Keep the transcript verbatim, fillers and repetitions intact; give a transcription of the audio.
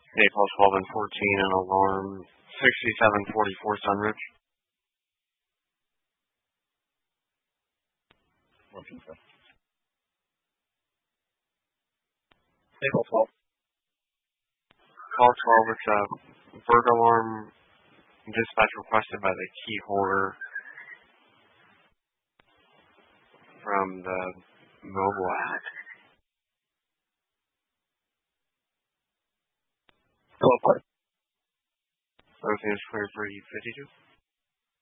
April twelve and fourteen, an alarm sixty-seven forty-four Sunridge. April twelfth. Call twelve, it's a bird alarm dispatch requested by the key holder from the mobile app. Hello, what? Everything is clear for E fifty-two.